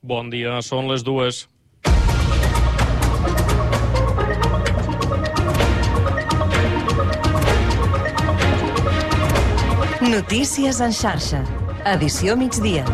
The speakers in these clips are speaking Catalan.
Bon dia, són les 2. Notícies en xarxa. Edició migdia.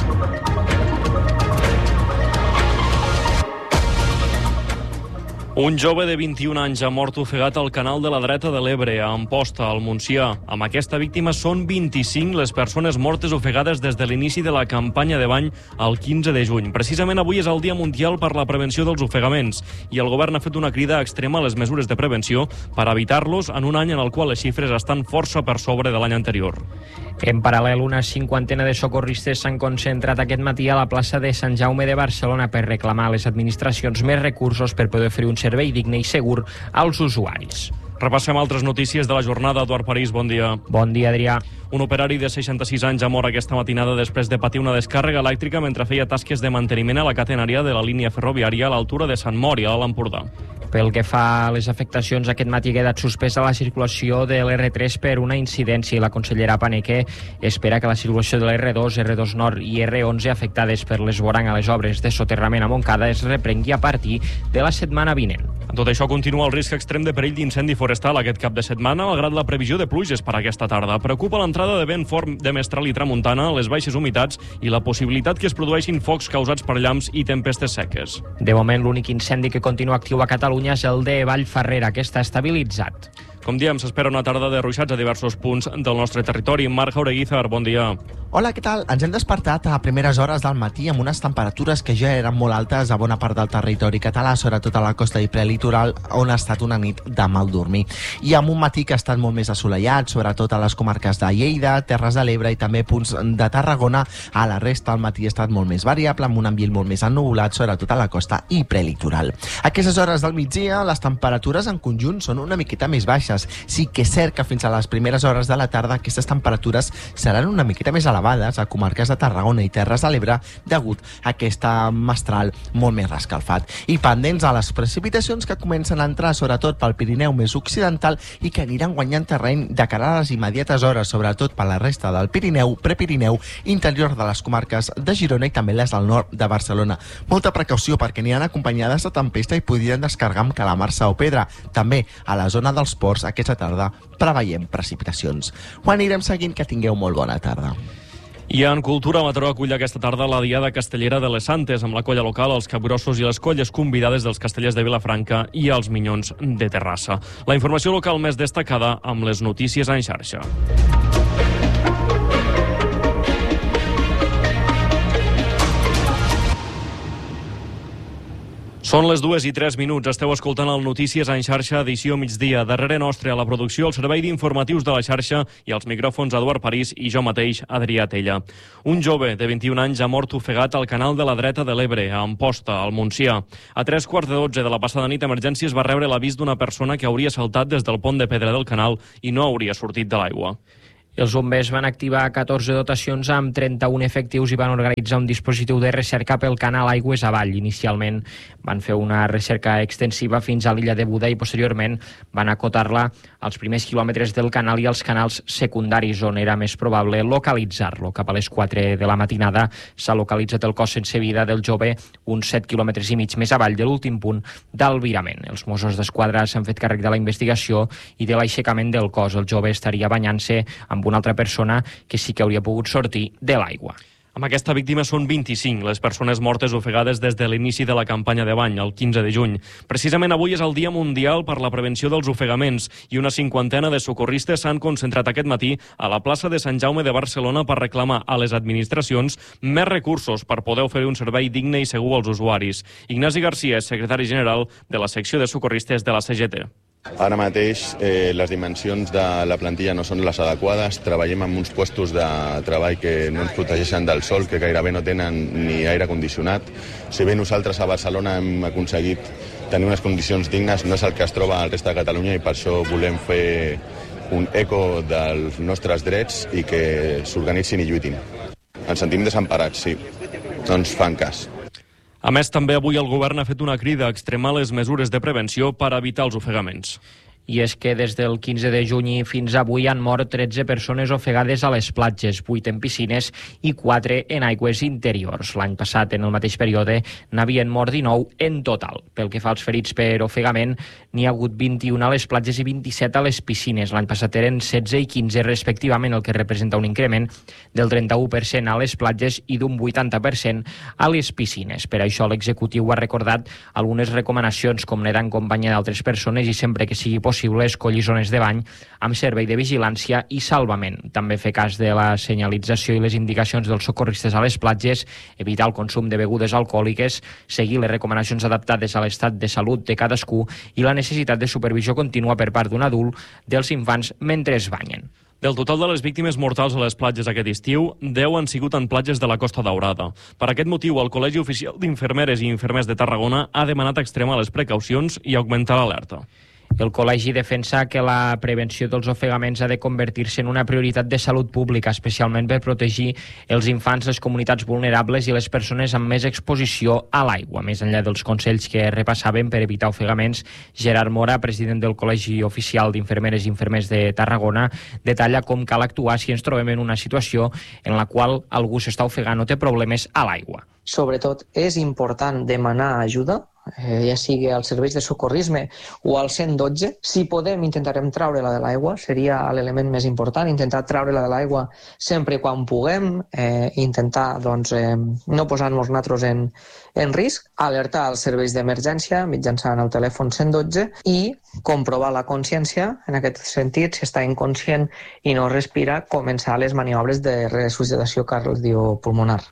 Un jove de 21 anys ha mort ofegat al canal de la dreta de l'Ebre, a Amposta, al Montsià. Amb aquesta víctima són 25 les persones mortes ofegades des de l'inici de la campanya de bany el 15 de juny. Precisament avui és el Dia Mundial per la Prevenció dels Ofegaments i el govern ha fet una crida extrema a les mesures de prevenció per evitar-los en un any en el qual les xifres estan força per sobre de l'any anterior. En paral·lel, una cinquantena de socorristes s'han concentrat aquest matí a la plaça de Sant Jaume de Barcelona per reclamar a les administracions més recursos per poder oferir un servei digne i segur als usuaris. Repassem altres notícies de la jornada. Eduard París, bon dia. Bon dia, Adrià. Un operari de 66 anys ha mort aquesta matinada després de patir una descàrrega elèctrica mentre feia tasques de manteniment a la catenària de la línia ferroviària a l'altura de Sant Mori, a l'Empordà. Pel que fa a les afectacions, aquest matí ha quedat suspesa la circulació de l'R3 per una incidència i la consellera Paneque espera que la circulació de l'R2, R2 Nord i R11 afectades per l'esborrany a les obres de soterrament a Montcada es reprengui a partir de la setmana vinent. En tot això continua el risc extrem de perill d'incendi forestal aquest cap de setmana, malgrat la previsió de pluges per aquesta tarda. Preocupa l'entrada de vent fort de mestral i tramuntana, les baixes humitats i la possibilitat que es produeixin focs causats per llamps i tempestes seques. De moment, l'únic incendi que continua actiu a Catalunya és el de Vallferrera, que està estabilitzat. Com diem, s'espera una tarda de ruixats a diversos punts del nostre territori. Marc Jaureguizar, bon dia. Hola, què tal? Ens hem despertat a primeres hores del matí amb unes temperatures que ja eren molt altes a bona part del territori català, sobretot a la costa i prelitoral, on ha estat una nit de mal dormir. I amb un matí que ha estat molt més assolellat, sobretot a les comarques de Lleida, Terres de l'Ebre i també punts de Tarragona. A la resta, el matí ha estat molt més variable, amb un ambient molt més ennuvolat, sobretot a la costa i prelitoral. A aquestes hores del migdia, les temperatures en conjunt són una miqueta més baixes. Sí que és cert que fins a les primeres hores de la tarda aquestes temperatures seran una miqueta més elevades a comarques de Tarragona i Terres de l'Ebre degut a aquesta mestral molt més rescalfat. I pendents a les precipitacions que comencen a entrar sobretot pel Pirineu més occidental i que aniran guanyant terreny de cara a les immediates hores, sobretot per la resta del Pirineu, Prepirineu, interior de les comarques de Girona i també les del nord de Barcelona. Molta precaució perquè aniran acompanyades de tempesta i podrien descarregar amb calamarsa o pedra. També a la zona dels ports aquesta tarda preveiem precipitacions. Ho anirem seguint, que tingueu molt bona tarda. I en Cultura, Mataró acull aquesta tarda la Diada Castellera de les Santes, amb la colla local, els capgrossos i les colles convidades dels castellers de Vilafranca i els minyons de Terrassa. La informació local més destacada amb les notícies en xarxa. Són les 2:03. Esteu escoltant el Notícies en xarxa, edició migdia. Darrere nostre a la producció, el servei d'informatius de la xarxa i els micròfons Eduard París i jo mateix, Adrià Tella. Un jove de 21 anys ha mort ofegat al canal de la dreta de l'Ebre, a Amposta, al Montsià. A 3:15 de la passada nit, Emergències va rebre l'avís d'una persona que hauria saltat des del pont de pedra del canal i no hauria sortit de l'aigua. Els bombers van activar 14 dotacions amb 31 efectius i van organitzar un dispositiu de recerca pel canal aigües avall. Inicialment van fer una recerca extensiva fins a l'illa de Buda i posteriorment van acotar-la als primers quilòmetres del canal i als canals secundaris on era més probable localitzar-lo. Cap a les 4 de la matinada s'ha localitzat el cos sense vida del jove uns 7 quilòmetres i mig més avall de l'últim punt del virament. Els Mossos d'Esquadra s'han fet càrrec de la investigació i de l'aixecament del cos. El jove estaria banyant-se amb una altra persona que sí que hauria pogut sortir de l'aigua. Amb aquesta víctima són 25 les persones mortes ofegades des de l'inici de la campanya de bany, el 15 de juny. Precisament avui és el Dia Mundial per la Prevenció dels Ofegaments i una cinquantena de socorristes s'han concentrat aquest matí a la plaça de Sant Jaume de Barcelona per reclamar a les administracions més recursos per poder oferir un servei digne i segur als usuaris. Ignasi Garcia és secretari general de la secció de socorristes de la CGT. Ara mateix les dimensions de la plantilla no són les adequades, treballem amb uns puestos de treball que no ens protegeixen del sol, que gairebé no tenen ni aire condicionat. Si bé nosaltres a Barcelona hem aconseguit tenir unes condicions dignes, no és el que es troba al reste de Catalunya i per això volem fer un eco dels nostres drets i que s'organitzin i lluitin. Ens sentim desemparats, sí, no ens fan cas. A més, també avui el govern ha fet una crida a extremar les mesures de prevenció per evitar els ofegaments. I és que des del 15 de juny fins avui han mort 13 persones ofegades a les platges, 8 en piscines i 4 en aigües interiors. L'any passat, en el mateix període, n'havien mort 19 en total. Pel que fa als ferits per ofegament, n'hi ha hagut 21 a les platges i 27 a les piscines. L'any passat eren 16 i 15 respectivament, el que representa un increment del 31% a les platges i d'un 80% a les piscines. Per això l'executiu ha recordat algunes recomanacions, com nedar en companyia d'altres persones i sempre que sigui possible escollir zones de bany amb servei de vigilància i salvament. També fer cas de la senyalització i les indicacions dels socorristes a les platges, evitar el consum de begudes alcohòliques, seguir les recomanacions adaptades a l'estat de salut de cadascú i la necessitat de supervisió contínua per part d'un adult dels infants mentre es banyen. Del total de les víctimes mortals a les platges aquest estiu, 10 han sigut en platges de la Costa Daurada. Per aquest motiu, el Col·legi Oficial d'Infermeres i Infermers de Tarragona ha demanat extremar les precaucions i augmentar l'alerta. El col·legi defensa que la prevenció dels ofegaments ha de convertir-se en una prioritat de salut pública, especialment per protegir els infants, les comunitats vulnerables i les persones amb més exposició a l'aigua. Més enllà dels consells que repassaven per evitar ofegaments, Gerard Mora, president del Col·legi Oficial d'Infermeres i Infermers de Tarragona, detalla com cal actuar si ens trobem en una situació en la qual algú s'està ofegant o té problemes a l'aigua. Sobretot és important demanar ajuda, ja sigui als serveis de socorrisme o al 112. Si podem, intentarem treure-la de l'aigua, seria l'element més important, intentar treure-la de l'aigua sempre quan puguem, intentar no posar-nos nosaltres en risc, alertar als serveis d'emergència mitjançant el telèfon 112 i comprovar la consciència, en aquest sentit, si està inconscient i no respira, començar les maniobres de resuscitació cardiopulmonar.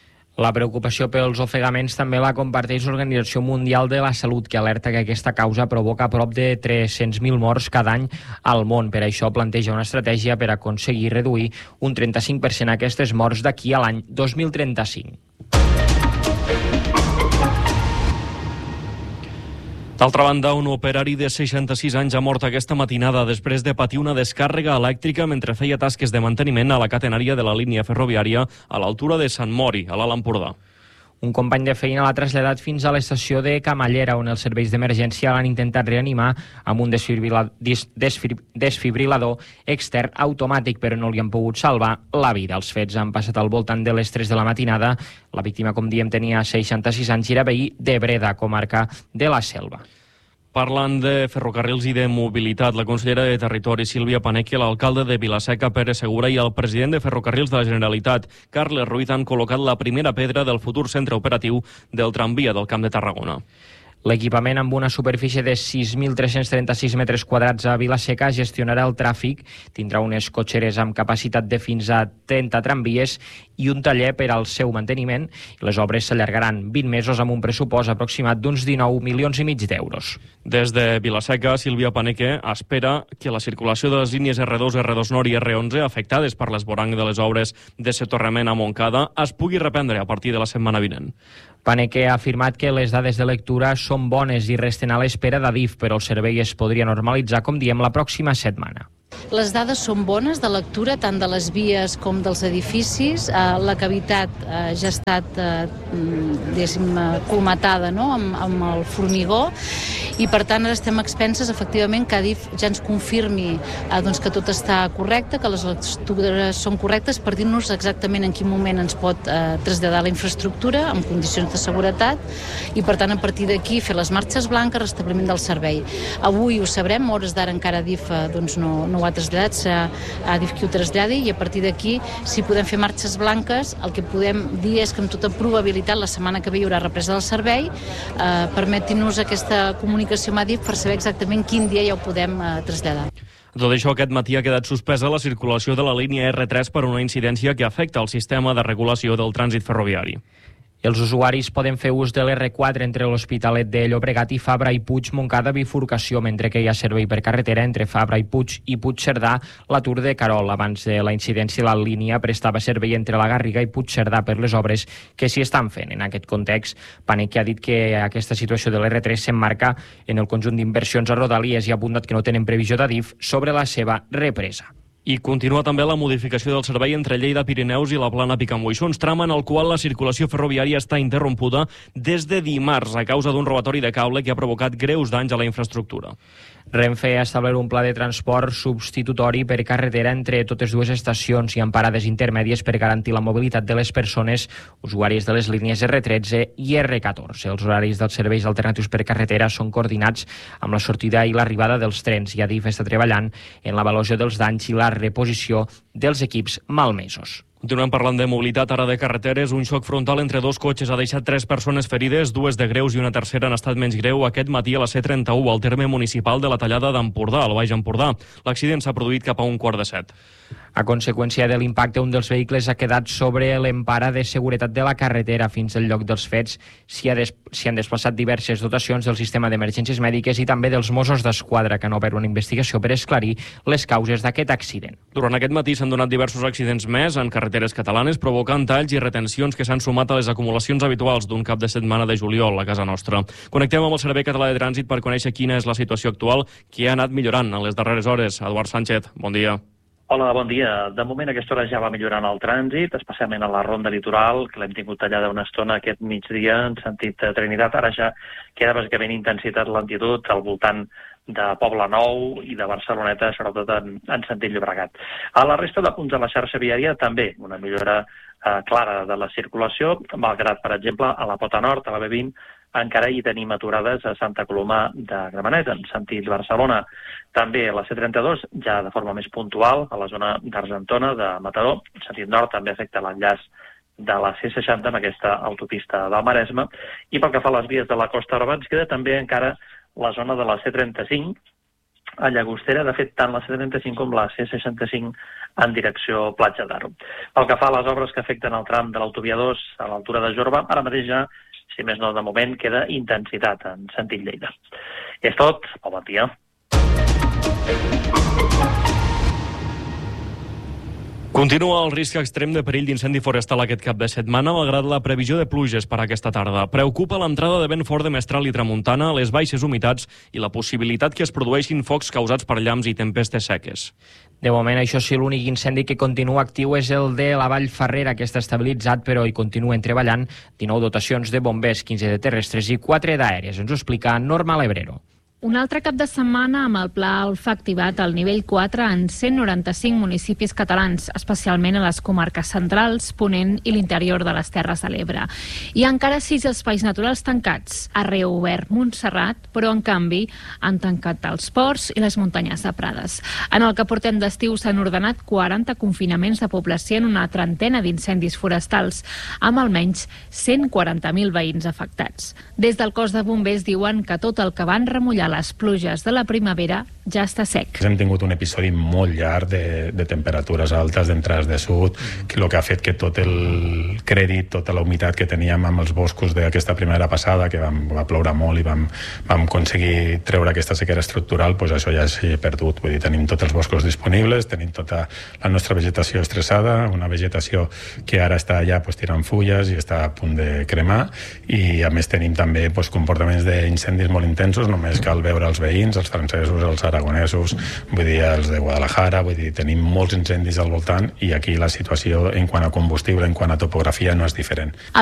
La preocupació pels ofegaments també la comparteix l'Organització Mundial de la Salut, que alerta que aquesta causa provoca prop de 300.000 morts cada any al món. Per això planteja una estratègia per aconseguir reduir un 35% aquestes morts d'aquí a l'any 2035. D'altra banda, un operari de 66 anys ha mort aquesta matinada després de patir una descàrrega elèctrica mentre feia tasques de manteniment a la catenària de la línia ferroviària a l'altura de Sant Mori, a l'Alt Empordà. Un company de feina l'ha traslladat fins a l'estació de Camallera, on els serveis d'emergència l'han intentat reanimar amb un desfibrilador extern automàtic, però no li han pogut salvar la vida. Els fets han passat al voltant de les 3 de la matinada. La víctima, com diem, tenia 66 anys i era veí de Breda, comarca de la Selva. Parlant de ferrocarrils i de mobilitat, la consellera de Territori, Sílvia Paneque, l'alcalde de Vila-seca, Pere Segura, i el president de Ferrocarrils de la Generalitat, Carles Ruiz, han col·locat la primera pedra del futur centre operatiu del tramvia del Camp de Tarragona. L'equipament, amb una superfície de 6.336 metres quadrats a Vila-seca, gestionarà el tràfic, tindrà unes cotxeres amb capacitat de fins a 30 tramvies i un taller per al seu manteniment. Les obres s'allargaran 20 mesos amb un pressupost aproximat d'uns 19,5 milions d'euros. Des de Vila-seca, Sílvia Paneque espera que la circulació de les línies R2, R2 Nord i R11 afectades per l'esborrany de les obres de soterrament a Montcada es pugui reprendre a partir de la setmana vinent. Paneque ha afirmat que les dades de lectura són bones i resten a l'espera d'Adif, però el servei es podria normalitzar, com diem, la pròxima setmana. Les dades són bones de lectura, tant de les vies com dels edificis. La cavitat ja ha estat colmatada, no?, amb el formigó, i per tant ara estem a expenses, efectivament, que Adif ja ens confirmi que tot està correcte, que les lectures són correctes, per dir-nos exactament en quin moment ens pot traslladar la infraestructura amb condicions de seguretat, i per tant a partir d'aquí fer les marxes blanques, restabliment del servei. Avui ho sabrem, a hores d'ara encara Adif no ho ha traslladat, serà Adif qui ho traslladi, i a partir d'aquí, si podem fer marxes blanques, el que podem dir és que amb tota probabilitat la setmana que ve hi haurà represa del servei, permetin-nos aquesta comunicació amb Adif per saber exactament quin dia ja ho podem traslladar. Tot això, aquest matí ha quedat suspesa la circulació de la línia R3 per una incidència que afecta el sistema de regulació del trànsit ferroviari. Els usuaris poden fer ús de l'R4 entre l'Hospitalet de Llobregat i Fabra i Puig, Montcada, bifurcació, mentre que hi ha servei per carretera entre Fabra i Puigcerdà, l'atur de Carol. Abans de la incidència, la línia prestava servei entre la Garriga i Puigcerdà per les obres que s'hi estan fent. En aquest context, Paneque ha dit que aquesta situació de l'R3 s'emmarca en el conjunt d'inversions a Rodalies i ha apuntat que no tenen previsió d'Adif sobre la seva represa. I continua també la modificació del servei entre Lleida, Pirineus i la Plana Picamoixons, tram en el qual la circulació ferroviària està interrompuda des de dimarts a causa d'un robatori de cable que ha provocat greus danys a la infraestructura. Renfe ha establert un pla de transport substitutori per carretera entre totes dues estacions i amb parades intermèdies per garantir la mobilitat de les persones usuàries de les línies R13 i R14. Els horaris dels serveis alternatius per carretera són coordinats amb la sortida i l'arribada dels trens i Adif està treballant en l'avaluació dels danys i la reposició dels equips malmesos. Continuem parlant de mobilitat, ara de carreteres. Un xoc frontal entre dos cotxes ha deixat 3 persones ferides, 2 de greus i una tercera en estat menys greu aquest matí a la C31, al terme municipal de la Tallada d'Empordà, al Baix Empordà. L'accident s'ha produït cap a 6:45. A conseqüència de l'impacte, un dels vehicles ha quedat sobre l'empara de seguretat de la carretera. Fins al lloc dels fets s'hi han desplaçat diverses dotacions del sistema d'emergències mèdiques i també dels Mossos d'Esquadra, que han obert una investigació per esclarir les causes d'aquest accident. Durant aquest matí s'han donat diversos accidents més en carreteres catalanes, provocant talls i retencions que s'han sumat a les acumulacions habituals d'un cap de setmana de juliol a casa nostra. Connectem amb el Servei Català de Trànsit per conèixer quina és la situació actual que ha anat millorant en les darreres hores. Eduard Sánchez, bon dia. Hola, bon dia. De moment, a aquesta hora ja va millorant el trànsit, especialment a la ronda litoral, que l'hem tingut tallada una estona aquest migdia en sentit Trinitat. Ara ja queda bàsicament intensitat lentitud al voltant de Poble Nou i de Barceloneta, sobretot en sentit Llobregat. A la resta de punts de la xarxa viària també una millora clara de la circulació, malgrat, per exemple, a la Pota Nord, a la B20, encara hi tenim aturades a Santa Coloma de Gramenet, en sentit Barcelona. També a la C32, ja de forma més puntual, a la zona d'Argentona, de Mataró, en sentit nord, també afecta l'enllaç de la C60 amb aquesta autopista del Maresme. I pel que fa a les vies de la Costa Brava, ens queda també encara la zona de la C35, a Llagostera, de fet, tant la C35 com la C65 en direcció Platja d'Aro. Pel que fa a les obres que afecten el tram de l'autovia 2 a l'altura de Jorba, ara mateix ja, si més no de moment, queda intensitat en sentit Lleida. És tot, bon dia. Continua el risc extrem de perill d'incendi forestal aquest cap de setmana, malgrat la previsió de pluges per aquesta tarda. Preocupa l'entrada de vent fort de mestral i tramuntana, les baixes humitats i la possibilitat que es produeixin focs causats per llamps i tempestes seques. De moment, això sí, l'únic incendi que continua actiu és el de la Vall Ferrera, que està estabilitzat, però hi continuen treballant 19 dotacions de bombers, 15 de terrestres i 4 d'aèries. Ens ho explica Norma Lebrero. Un altre cap de setmana amb el Pla Alfa activat al nivell 4 en 195 municipis catalans, especialment a les comarques centrals, Ponent i l'interior de les Terres de l'Ebre. Hi ha encara 6 espais naturals tancats. Ha reobert Montserrat, però en canvi han tancat els ports i les muntanyes de Prades. En el que portem d'estiu s'han ordenat 40 confinaments de població en una trentena d'incendis forestals, amb almenys 140.000 veïns afectats. Des del cos de bombers diuen que tot el que van remullar les pluges de la primavera ja està sec. Hem tingut un episodi molt llarg de temperatures altes d'entrades de sud, que el que ha fet que tot el crèdit, tota la humitat que teníem amb els boscos d'aquesta primavera passada, que va ploure molt i vam aconseguir treure aquesta sequera estructural, doncs això ja s'ha perdut. Vull dir, tenim tots els boscos disponibles, tenim tota la nostra vegetació estressada, una vegetació que ara està ja tirant fulles i està a punt de cremar, i a més tenim també comportaments d'incendis molt intensos. Només cal veure els veïns, els francesos, els aragonesos, vull dir, els de Guadalajara, vull dir, tenim molts incendis al voltant, i aquí la situació en quant a combustible, en quant a topografia, no és diferent.